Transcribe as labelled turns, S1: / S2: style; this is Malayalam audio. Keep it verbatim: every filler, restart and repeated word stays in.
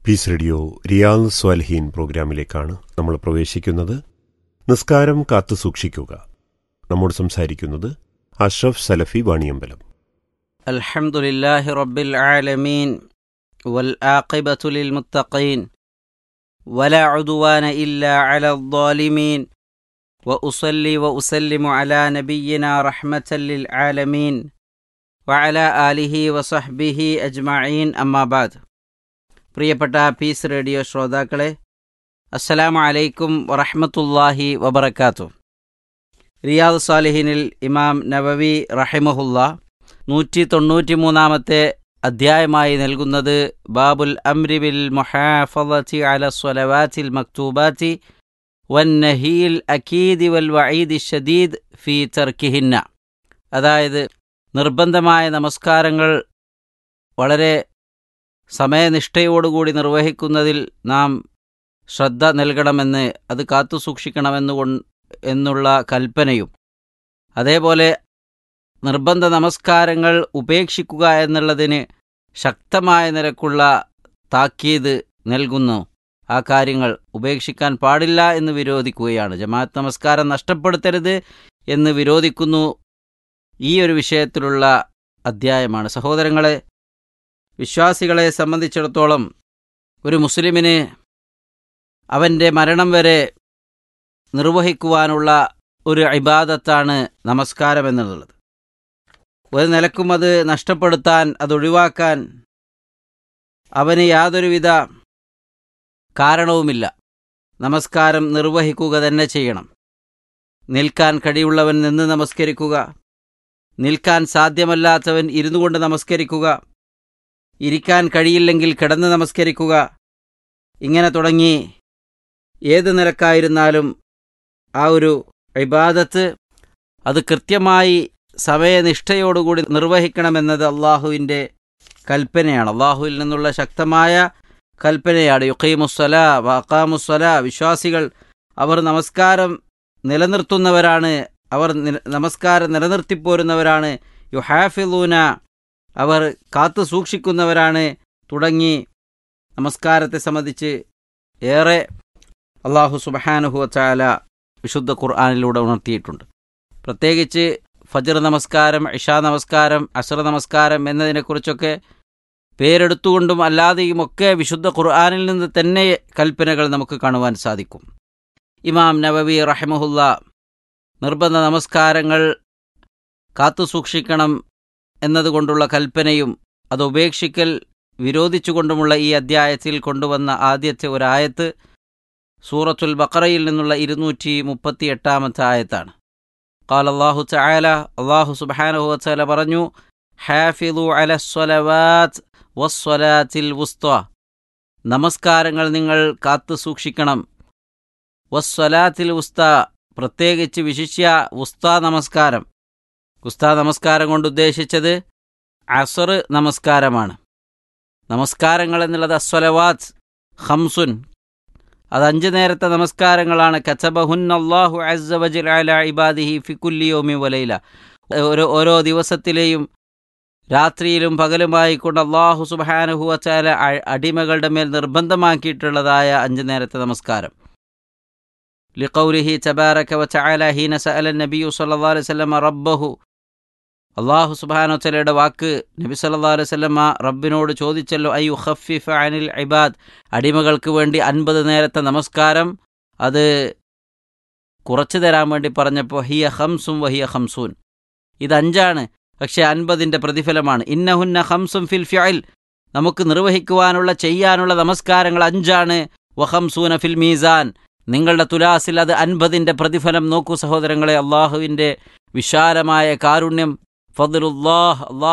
S1: പീസ് റേഡിയോ റിയാൽ സ്വാലിഹീൻ പ്രോഗ്രാമിലേക്കാണ് നമ്മൾ പ്രവേശിക്കുന്നത്. നിസ്കാരം കാത്തു സൂക്ഷിക്കുക. നമ്മോട് സംസാരിക്കുന്നത് അഷ്റഫ് സലഫി വാണിയമ്പലം.
S2: അൽഹംദുലില്ലാഹി റബ്ബിൽ ആലമീൻ വൽ ആഖിബത്തു ലിൽ മുത്തഖീൻ വലാ ഉദ്വാന ഇല്ലാ അലൽ ളാലിമീൻ വഉസല്ലി വഉസല്ലിമു അലാ നബിയ്യിനാ റഹ്മത്തൽ ലിൽ ആലമീൻ വഅലാ ആലിഹി വസഹ്ബിഹി അജ്മഈൻ. അമ്മാ ബഅദ്. പ്രിയപ്പെട്ട പീസ് റേഡിയോ ശ്രോതാക്കളെ, അസ്സലാമു അലൈക്കും വറഹ്മത്തുള്ളാഹി വബറകാതുഹു. റിയാദ് സ്വാലിഹീനിൽ ഇമാം നവവി റഹിമഹുല്ലാ നൂറ്റി തൊണ്ണൂറ്റി മൂന്നാമത്തെ അധ്യായമായി നൽകുന്നത് ബാബുൽ അംരി ബിൽ മുഹാഫളതി അല സ്വലവാത്തിൽ മക്തൂബാത്തി വന്നഹീൽ അക്കീദി വൽ വഈദി ഷദീദ് ഫീ തർക്കിഹിന്ന. അതായത് നിർബന്ധമായ നമസ്കാരങ്ങൾ വളരെ സമയനിഷ്ഠയോടുകൂടി നിർവഹിക്കുന്നതിൽ നാം ശ്രദ്ധ നൽകണമെന്ന്, അത് കാത്തുസൂക്ഷിക്കണമെന്നു എന്നുള്ള കൽപ്പനയും, അതേപോലെ നിർബന്ധ നമസ്കാരങ്ങൾ ഉപേക്ഷിക്കുക എന്നുള്ളതിന് ശക്തമായ നിരക്കുള്ള താക്കീത് നൽകുന്നു. ആ കാര്യങ്ങൾ ഉപേക്ഷിക്കാൻ പാടില്ല എന്ന് വിരോധിക്കുകയാണ്. ജമാഅത്ത് നമസ്കാരം നഷ്ടപ്പെടുത്തരുത് എന്ന് വിരോധിക്കുന്നു. ഈ ഒരു വിഷയത്തിലുള്ള അധ്യായമാണ്. സഹോദരങ്ങളെ, വിശ്വാസികളെ സംബന്ധിച്ചിടത്തോളം ഒരു മുസ്ലിമിന് അവൻ്റെ മരണം വരെ നിർവഹിക്കുവാനുള്ള ഒരു ഇബാദത്താണ് നമസ്കാരം എന്നുള്ളത്. ഒരു നിലക്കും അത് നഷ്ടപ്പെടുത്താൻ, അതൊഴിവാക്കാൻ അവന് യാതൊരുവിധ കാരണവുമില്ല. നമസ്കാരം നിർവഹിക്കുക തന്നെ ചെയ്യണം. നിൽക്കാൻ കഴിവുള്ളവൻ നിന്ന് നമസ്കരിക്കുക, നിൽക്കാൻ സാധ്യമല്ലാത്തവൻ ഇരുന്നു കൊണ്ട് നമസ്കരിക്കുക, ഇരിക്കാൻ കഴിയില്ലെങ്കിൽ കിടന്ന് നമസ്കരിക്കുക, ഇങ്ങനെ തുടങ്ങി ഏത് നിലക്കായിരുന്നാലും ആ ഒരു ഇബാദത്ത് അത് കൃത്യമായി സമയനിഷ്ഠയോടുകൂടി നിർവഹിക്കണമെന്നത് അള്ളാഹുവിൻ്റെ കൽപ്പനയാണ്. അള്ളാഹുവിൽ നിന്നുള്ള ശക്തമായ കൽപ്പനയാണ്. യുഖീമുസ്സലാ വഅഖാമുസ്സലാ. വിശ്വാസികൾ അവർ നമസ്കാരം നിലനിർത്തുന്നവരാണ്, അവർ നമസ്കാരം നിലനിർത്തിപ്പോരുന്നവരാണ്. യുഹാഫിളൂന, അവർ കാത്തു സൂക്ഷിക്കുന്നവരാണ് തുടങ്ങി നമസ്കാരത്തെ സംബന്ധിച്ച് ഏറെ അള്ളാഹു സുബ്ഹാനഹു വതആല വിശുദ്ധ ഖുർആനിലൂടെ ഉണർത്തിയിട്ടുണ്ട്. പ്രത്യേകിച്ച് ഫജ്ർ നമസ്കാരം, ഇശാ നമസ്കാരം, അസ്ർ നമസ്കാരം എന്നതിനെക്കുറിച്ചൊക്കെ പേരെടുത്തുകൊണ്ടും അല്ലാതെയുമൊക്കെ വിശുദ്ധ ഖുർആനിൽ നിന്ന് തന്നെ കൽപ്പനകൾ നമുക്ക് കാണുവാൻ സാധിക്കും. ഇമാം നവവി റഹിമഹുല്ലാ നിർബന്ധ നമസ്കാരങ്ങൾ കാത്തുസൂക്ഷിക്കണം എന്നതുകൊണ്ടുള്ള കൽപ്പനയും അത് ഉപേക്ഷിക്കൽ വിരോധിച്ചുകൊണ്ടുമുള്ള ഈ അദ്ധ്യായത്തിൽ കൊണ്ടുവന്ന ആദ്യത്തെ ഒരായത്ത് സൂറത്തുൽ ബഖറയിൽ നിന്നുള്ള ഇരുന്നൂറ്റി മുപ്പത്തി എട്ടാമത്തെ ആയത്താണ്. ഖാല അല്ലാഹു തആല, അല്ലാഹു സുബ്ഹാനഹു വതആല പറഞ്ഞു, ഹാഫിളു അലസ്സലവാത്ത് വസ്സലാത്തിൽ വുസ്ത. നമസ്കാരങ്ങൾ നിങ്ങൾ കാത്തു സൂക്ഷിക്കണം. വസ്സലാത്തിൽ വുസ്ത, പ്രത്യേകിച്ച് വിശിഷ്യ വുസ്ത നമസ്കാരം. വുസ്ത നമസ്കാരം കൊണ്ട് ഉദ്ദേശിച്ചത് അസ്ർ നമസ്കാരമാണ്. നമസ്കാരങ്ങൾ എന്നുള്ളത് അസ്സലവാത്ത് ഖംസുൻ, അത് അഞ്ച് നേരത്തെ നമസ്കാരങ്ങളാണ്. കതബഹുന്നല്ലാഹു അസ്സ വജൽ അലാ ഇബാദിഹി ഫി കുല്ലി യൗമിൻ വലൈല. ഓരോ ഓരോ ദിവസത്തിലെയും രാത്രിയിലും പകലുമായി കൊണ്ട് അല്ലാഹു സുബ്ഹാനഹു വതആല അടിമകളുടെ മേൽ നിർബന്ധമാക്കിയിട്ടുള്ളതായ അഞ്ച് നേരത്തെ നമസ്കാരം. ലിഖൗലിഹി തബാരക വതആല ഹീന സഅല നബിയു സ്വല്ലല്ലാഹു അലൈഹി വസല്ലം റബ്ബഹു. അല്ലാഹു സുബ്ഹാനഹു വതആലയുടെ വാക്ക്, നബി സല്ലല്ലാഹു അലൈഹി വസല്ലം റബ്ബിനോട് ചോദിച്ചല്ലോ, അയ്യു ഖഫിഫ അനിൽ ഇബാദ്, അടിമകൾക്ക് വേണ്ടി അൻപത് നേരത്തെ നമസ്കാരം അത് കുറച്ചു തരാൻ വേണ്ടി പറഞ്ഞപ്പോൾ ഹിയ ഖംസും വഹിയ ഖംസൂൻ, ഇത് അഞ്ചാണ് പക്ഷേ അൻപതിൻ്റെ പ്രതിഫലമാണ്. ഇന്നഹുന്ന ഖംസും ഫിൽ ഫിഅൽ, നമുക്ക് നിർവഹിക്കുവാനുള്ള ചെയ്യാനുള്ള നമസ്കാരങ്ങൾ അഞ്ചാണ്. വഖംസൂന ഫിൽ മീസാൻ, നിങ്ങളുടെ തുലാസിൽ അത് അൻപതിൻ്റെ പ്രതിഫലം. നോക്കൂ സഹോദരങ്ങളെ, അള്ളാഹുവിൻ്റെ വിശാലമായ കാരുണ്യം, ഫദ്ലുല്ലാഹ്, അള്ളാഹ്